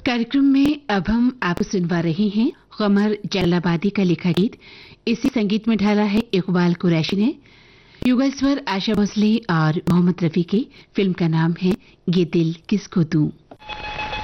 कार्यक्रम में अब हम आपको सुनवा रहे हैं कमर जलालाबादी का लिखा गीत। इसी संगीत में ढाला है इकबाल कुरैशी ने। युगल स्वर आशा भोसले और मोहम्मद रफी की। फिल्म का नाम है ये दिल किसको दूं।